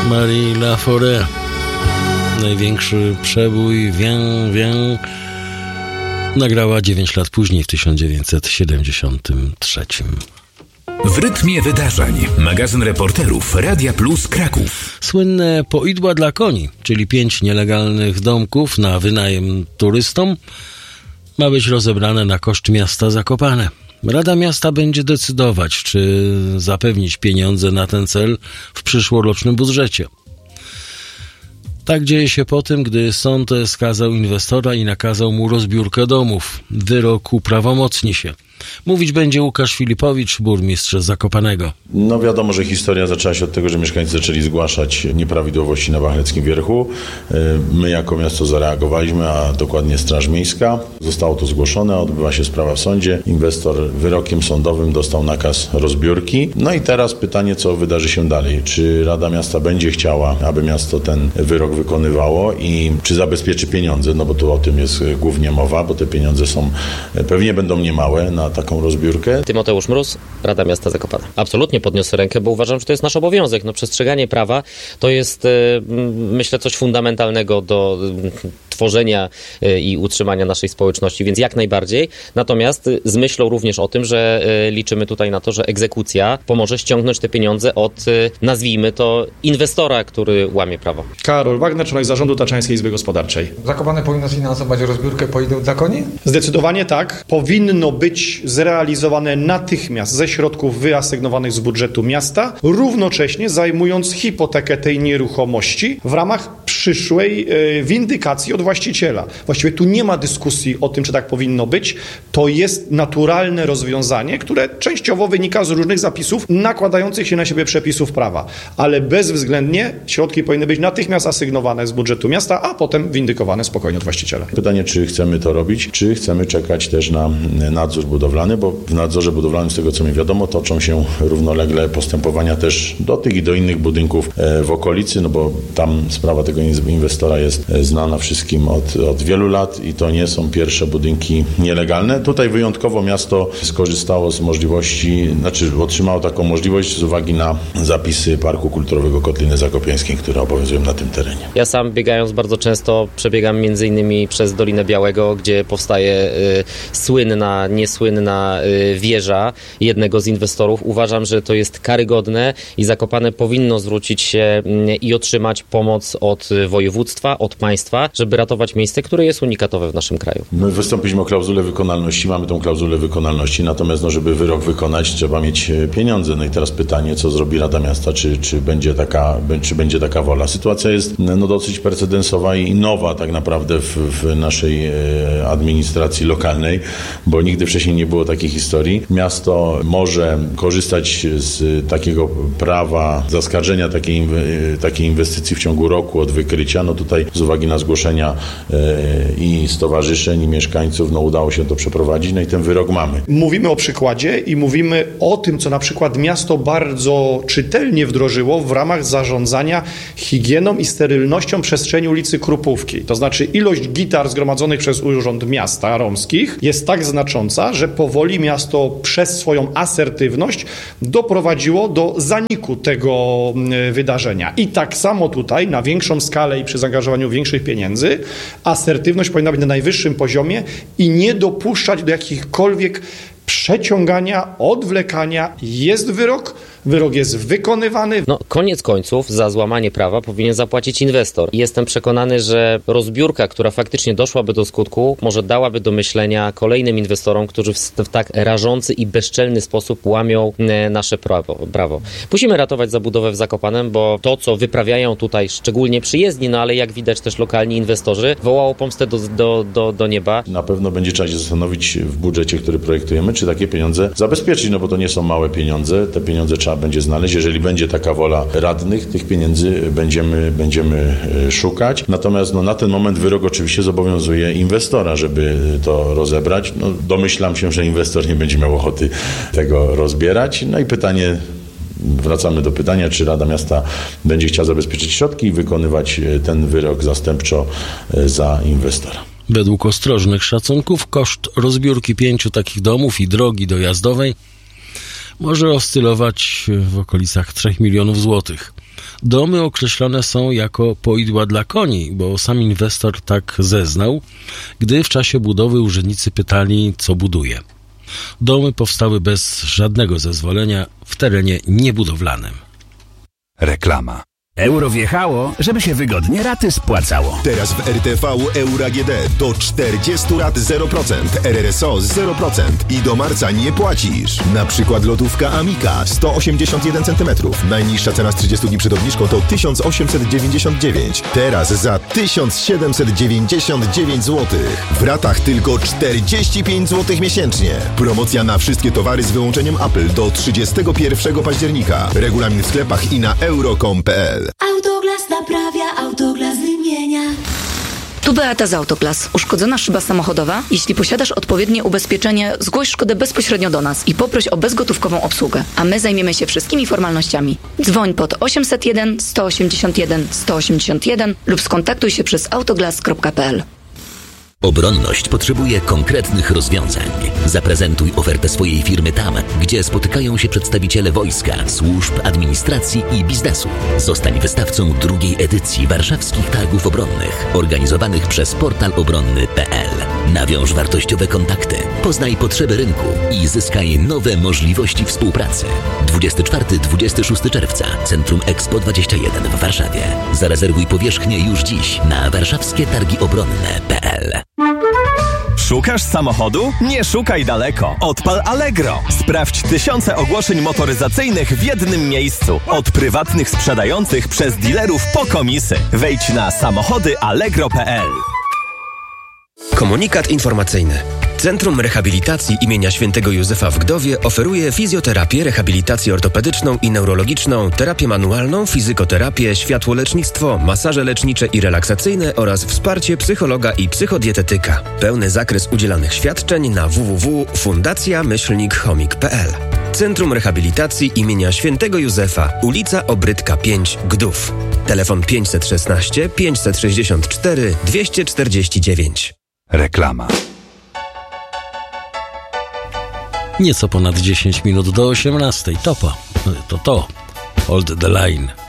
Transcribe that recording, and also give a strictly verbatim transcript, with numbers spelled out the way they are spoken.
Marie Laforêt. Największy przebój Viens, Viens nagrała dziewięć lat później, w tysiąc dziewięćset siedemdziesiątym trzecim. W rytmie wydarzeń. Magazyn reporterów Radia Plus Kraków. Słynne poidła dla koni, czyli pięć nielegalnych domków na wynajem turystom, ma być rozebrane na koszt miasta Zakopane. Rada Miasta będzie decydować, czy zapewnić pieniądze na ten cel w przyszłorocznym budżecie. Tak dzieje się po tym, gdy sąd skazał inwestora i nakazał mu rozbiórkę domów. Wyrok uprawomocni się. Mówić będzie Łukasz Filipowicz, burmistrz Zakopanego. No wiadomo, że historia zaczęła się od tego, że mieszkańcy zaczęli zgłaszać nieprawidłowości na Wachleckim Wierchu. My jako miasto zareagowaliśmy, a dokładnie Straż Miejska. Zostało to zgłoszone, odbywa się sprawa w sądzie. Inwestor wyrokiem sądowym dostał nakaz rozbiórki. No i teraz pytanie, co wydarzy się dalej. Czy Rada Miasta będzie chciała, aby miasto ten wyrok wykonywało i czy zabezpieczy pieniądze, no bo tu o tym jest głównie mowa, bo te pieniądze są, pewnie będą niemałe na taką rozbiórkę. Tymoteusz Mróz, Rada Miasta Zakopane. Absolutnie podniosę rękę, bo uważam, że to jest nasz obowiązek. No, przestrzeganie prawa to jest, myślę, coś fundamentalnego do tworzenia i utrzymania naszej społeczności, więc jak najbardziej. Natomiast z myślą również o tym, że liczymy tutaj na to, że egzekucja pomoże ściągnąć te pieniądze od, nazwijmy to, inwestora, który łamie prawo. Karol Wagner, członek zarządu Tatrzańskiej Izby Gospodarczej. Zakopane powinno sfinansować rozbiórkę poidł dla koni? Zdecydowanie tak. Powinno być zrealizowane natychmiast ze środków wyasygnowanych z budżetu miasta, równocześnie zajmując hipotekę tej nieruchomości w ramach przyszłej e, windykacji od właściciela. Właściwie tu nie ma dyskusji o tym, czy tak powinno być. To jest naturalne rozwiązanie, które częściowo wynika z różnych zapisów nakładających się na siebie przepisów prawa. Ale bezwzględnie środki powinny być natychmiast asygnowane z budżetu miasta, a potem windykowane spokojnie od właściciela. Pytanie, czy chcemy to robić, czy chcemy czekać też na nadzór budowlany, bo w nadzorze budowlanym, z tego co mi wiadomo, toczą się równolegle postępowania też do tych i do innych budynków w okolicy, no bo tam sprawa tego inwestora jest znana wszystkim od, od wielu lat i to nie są pierwsze budynki nielegalne. Tutaj wyjątkowo miasto skorzystało z możliwości, znaczy otrzymało taką możliwość z uwagi na zapisy Parku Kulturowego Kotliny Zakopiańskiej, które obowiązują na tym terenie. Ja sam biegając bardzo często przebiegam między innymi przez Dolinę Białego, gdzie powstaje y, słynna, niesłynna y, wieża jednego z inwestorów. Uważam, że to jest karygodne i Zakopane powinno zwrócić się y, i otrzymać pomoc od województwa, od państwa, żeby ratować miejsce, które jest unikatowe w naszym kraju. My wystąpiliśmy o klauzulę wykonalności, mamy tą klauzulę wykonalności, natomiast no, żeby wyrok wykonać, trzeba mieć pieniądze. No i teraz pytanie, co zrobi Rada Miasta, czy, czy, będzie, taka, czy będzie taka wola. Sytuacja jest no, dosyć precedensowa i nowa tak naprawdę w, w naszej e, administracji lokalnej, bo nigdy wcześniej nie było takiej historii. Miasto może korzystać z takiego prawa zaskarżenia takiej, takiej inwestycji w ciągu roku od wykrycia. No tutaj z uwagi na zgłoszenia e, i stowarzyszeń, i mieszkańców, no udało się to przeprowadzić, no i ten wyrok mamy. Mówimy o przykładzie i mówimy o tym, co na przykład miasto bardzo czytelnie wdrożyło w ramach zarządzania higieną i sterylnością przestrzeni ulicy Krupówki. To znaczy ilość gitar zgromadzonych przez Urząd Miasta Romskich jest tak znacząca, że powoli miasto przez swoją asertywność doprowadziło do zaniku tego wydarzenia. I tak samo tutaj na większą skalę i przy zaangażowaniu większych pieniędzy asertywność powinna być na najwyższym poziomie i nie dopuszczać do jakichkolwiek przeciągania, odwlekania. Jest wyrok, wyrok jest wykonywany. No, koniec końców za złamanie prawa powinien zapłacić inwestor. Jestem przekonany, że rozbiórka, która faktycznie doszłaby do skutku, może dałaby do myślenia kolejnym inwestorom, którzy w, w tak rażący i bezczelny sposób łamią e, nasze prawo, prawo. Musimy ratować zabudowę w Zakopanem, bo to, co wyprawiają tutaj szczególnie przyjezdni, no ale jak widać też lokalni inwestorzy, wołało pomstę do, do, do, do nieba. Na pewno będzie trzeba się zastanowić w budżecie, który projektujemy, czy takie pieniądze zabezpieczyć, no bo to nie są małe pieniądze. Te pieniądze trzeba będzie znaleźć. Jeżeli będzie taka wola radnych, tych pieniędzy będziemy, będziemy szukać. Natomiast no, na ten moment wyrok oczywiście zobowiązuje inwestora, żeby to rozebrać. No, domyślam się, że inwestor nie będzie miał ochoty tego rozbierać. No i pytanie, wracamy do pytania, czy Rada Miasta będzie chciała zabezpieczyć środki i wykonywać ten wyrok zastępczo za inwestora. Według ostrożnych szacunków koszt rozbiórki pięciu takich domów i drogi dojazdowej może oscylować w okolicach trzech milionów złotych. Domy określone są jako poidła dla koni, bo sam inwestor tak zeznał, gdy w czasie budowy urzędnicy pytali, co buduje. Domy powstały bez żadnego zezwolenia w terenie niebudowlanym. Reklama. Euro wjechało, żeby się wygodnie raty spłacało. Teraz w R T V Euro A G D do czterdzieści rat zero procent, R R S O zero procent i do marca nie płacisz. Na przykład lodówka Amica sto osiemdziesiąt jeden centymetrów. Najniższa cena z trzydziestu dni przed obniżką to tysiąc osiemset dziewięćdziesiąt dziewięć. Teraz za tysiąc siedemset dziewięćdziesiąt dziewięć złotych. W ratach tylko czterdzieści pięć złotych miesięcznie. Promocja na wszystkie towary z wyłączeniem Apple do trzydziestego pierwszego października. Regulamin w sklepach i na euro kropka com kropka p l. Autoglas naprawia, Autoglas wymienia. Tu Beata z Autoglas. Uszkodzona szyba samochodowa? Jeśli posiadasz odpowiednie ubezpieczenie, zgłoś szkodę bezpośrednio do nas i poproś o bezgotówkową obsługę, a my zajmiemy się wszystkimi formalnościami. Dzwoń pod osiemset jeden sto osiemdziesiąt jeden sto osiemdziesiąt jeden lub skontaktuj się przez autoglas kropka p l. Obronność potrzebuje konkretnych rozwiązań. Zaprezentuj ofertę swojej firmy tam, gdzie spotykają się przedstawiciele wojska, służb, administracji i biznesu. Zostań wystawcą drugiej edycji Warszawskich Targów Obronnych, organizowanych przez portal obronny kropka p l. Nawiąż wartościowe kontakty, poznaj potrzeby rynku i zyskaj nowe możliwości współpracy. dwudziestego czwartego do dwudziestego szóstego czerwca, Centrum Expo dwadzieścia jeden w Warszawie. Zarezerwuj powierzchnię już dziś na warszawskie targi obronne kropka p l. Szukasz samochodu? Nie szukaj daleko. Odpal Allegro. Sprawdź tysiące ogłoszeń motoryzacyjnych w jednym miejscu. Od prywatnych sprzedających przez dealerów po komisy. Wejdź na samochody allegro kropka p l. Komunikat informacyjny. Centrum Rehabilitacji imienia Świętego Józefa w Gdowie oferuje fizjoterapię, rehabilitację ortopedyczną i neurologiczną, terapię manualną, fizykoterapię, światłolecznictwo, masaże lecznicze i relaksacyjne oraz wsparcie psychologa i psychodietetyka. Pełny zakres udzielanych świadczeń na w w w kropka fundacja myślnik chomik kropka p l. Centrum Rehabilitacji imienia Świętego Józefa, ulica Obrytka pięć, Gdów. Telefon pięćset szesnaście pięćset sześćdziesiąt cztery dwieście czterdzieści dziewięć. Reklama. Nieco ponad dziesięć minut do osiemnastej. Topa. To to. Hold the line.